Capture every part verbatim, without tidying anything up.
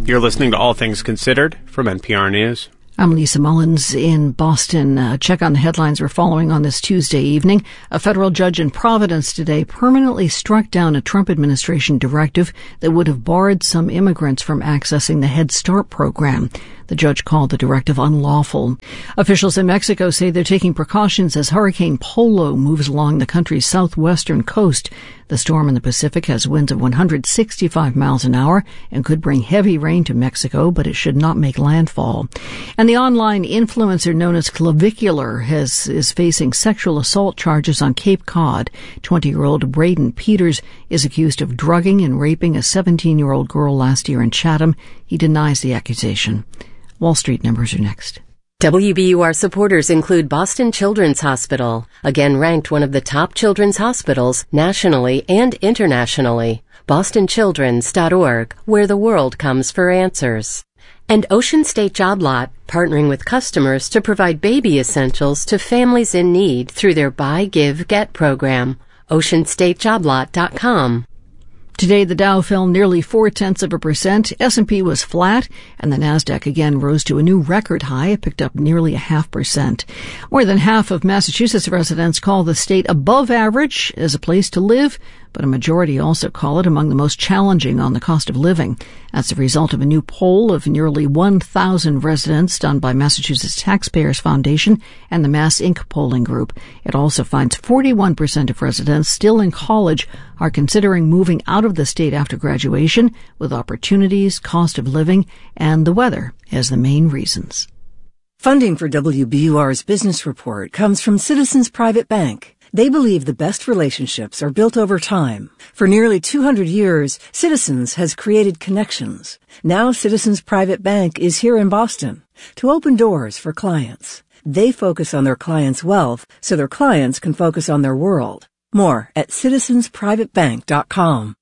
You're listening to All Things Considered from N P R News. I'm Lisa Mullins in Boston. Uh, check on the headlines we're following on this Tuesday evening. A federal judge in Providence today permanently struck down a Trump administration directive that would have barred some immigrants from accessing the Head Start program. The judge called the directive unlawful. Officials in Mexico say they're taking precautions as Hurricane Polo moves along the country's southwestern coast. The storm in the Pacific has winds of one hundred sixty-five miles an hour and could bring heavy rain to Mexico, but it should not make landfall. And the online influencer known as Clavicular has, is facing sexual assault charges on Cape Cod. twenty-year-old Braden Peters is accused of drugging and raping a seventeen-year-old girl last year in Chatham. He denies the accusation. Wall Street numbers are next. W B U R supporters include Boston Children's Hospital, again ranked one of the top children's hospitals nationally and internationally. boston children's dot org, where the world comes for answers. And Ocean State Job Lot, partnering with customers to provide baby essentials to families in need through their Buy, Give, Get program. ocean state job lot dot com. Today, the Dow fell nearly four-tenths of a percent. S and P was flat, and the Nasdaq again rose to a new record high. It picked up nearly a half percent. More than half of Massachusetts residents call the state above average as a place to live, but a majority also call it among the most challenging on the cost of living. That's the result of a new poll of nearly one thousand residents done by Massachusetts Taxpayers Foundation and the Mass Inc polling group. It also finds forty-one percent of residents still in college are considering moving out of the state after graduation, with opportunities, cost of living, and the weather as the main reasons. Funding for W B U R's Business Report comes from Citizens Private Bank. They believe the best relationships are built over time. For nearly two hundred years, Citizens has created connections. Now Citizens Private Bank is here in Boston to open doors for clients. They focus on their clients' wealth so their clients can focus on their world. More at citizens private bank dot com.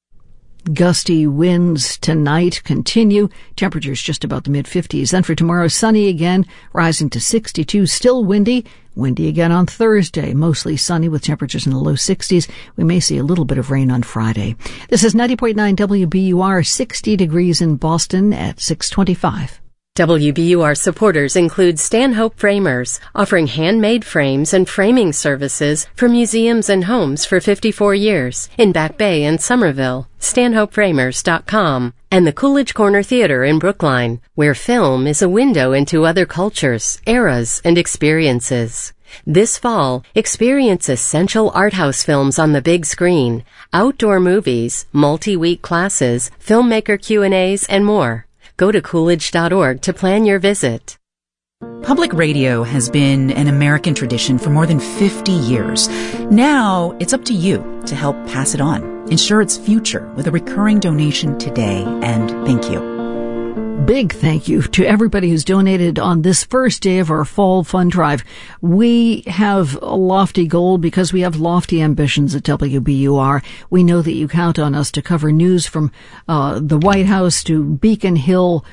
Gusty winds tonight continue. Temperatures just about the mid-fifties. Then for tomorrow, sunny again, rising to sixty-two. Still windy. Windy again on Thursday. Mostly sunny with temperatures in the low sixties. We may see a little bit of rain on Friday. This is ninety point nine W B U R, sixty degrees in Boston at six twenty-five. W B U R supporters include Stanhope Framers, offering handmade frames and framing services for museums and homes for fifty-four years in Back Bay and Somerville. stanhope framers dot com. And the Coolidge Corner Theater in Brookline, where film is a window into other cultures, eras, and experiences. This fall, experience essential art house films on the big screen, outdoor movies, multi-week classes, filmmaker Q and A's, and more. Go to coolidge dot org to plan your visit. Public radio has been an American tradition for more than fifty years. Now, it's up to you to help pass it on. Ensure its future with a recurring donation today, and thank you. Big thank you to everybody who's donated on this first day of our fall fund drive. We have a lofty goal because we have lofty ambitions at W B U R. We know that you count on us to cover news from uh, the White House to Beacon Hill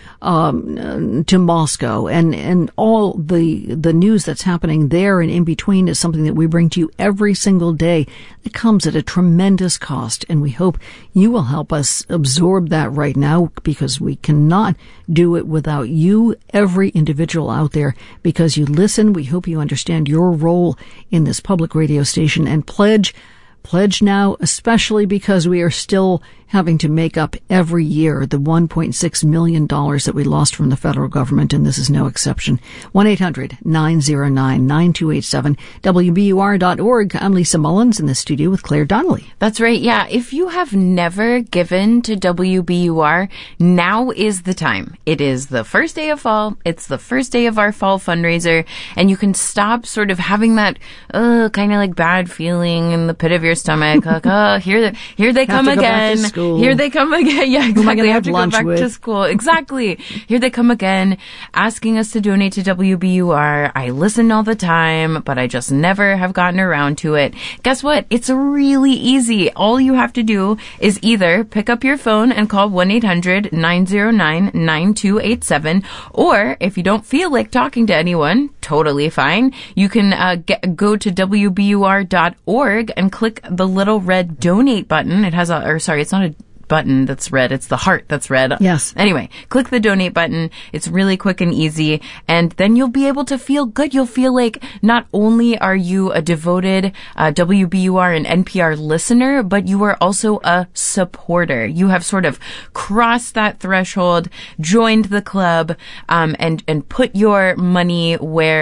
um, to Moscow, and and all the the news that's happening there and in between is something that we bring to you every single day. It comes at a tremendous cost, and we hope you will help us absorb that right now, because we cannot do it without you, every individual out there. Because you listen, we hope you understand your role in this public radio station, and pledge Pledge now, especially because we are still having to make up every year the one point six million dollars that we lost from the federal government, and this is no exception. one eight hundred nine oh nine nine two eight seven, W B U R dot org. I'm Lisa Mullins in the studio with Claire Donnelly. That's right, yeah. If you have never given to W B U R, now is the time. It is the first day of fall. It's the first day of our fall fundraiser, and you can stop sort of having that uh, kind of like bad feeling in the pit of your stomach. Like, oh, here, here they come again. Here they come again. Yeah, exactly. Who am I gonna have, have to lunch go back with? to school. Exactly. Here they come again, asking us to donate to W B U R. I listen all the time, but I just never have gotten around to it. Guess what? It's really easy. All you have to do is either pick up your phone and call one eight hundred nine oh nine nine two eight seven, or if you don't feel like talking to anyone, totally fine. You can uh, get, go to W B U R dot org and click the little red donate button. It has a, or sorry, it's not a button that's red. It's the heart that's red. Yes. Anyway, click the donate button. It's really quick and easy. And then you'll be able to feel good. You'll feel like not only are you a devoted uh, W B U R and N P R listener, but you are also a supporter. You have sort of crossed that threshold, joined the club, um, and, and put your money where